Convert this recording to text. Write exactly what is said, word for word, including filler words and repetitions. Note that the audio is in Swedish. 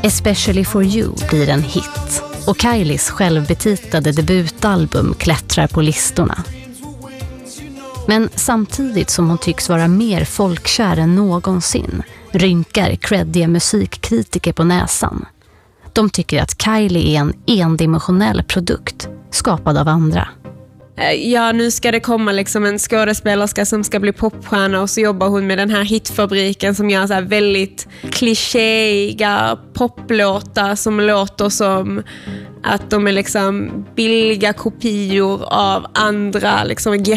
Especially for you blir en hit och Kylies självbetitlade debutalbum klättrar på listorna. Men samtidigt som hon tycks vara mer folkkär än någonsin rynkar creddiga musikkritiker på näsan. De tycker att Kylie är en endimensionell produkt skapad av andra. Ja, nu ska det komma liksom en skådespelerska som ska bli popstjärna och så jobbar hon med den här hitfabriken som gör så här väldigt klichéiga poplåtar som låter som att de är liksom billiga kopior av andra liksom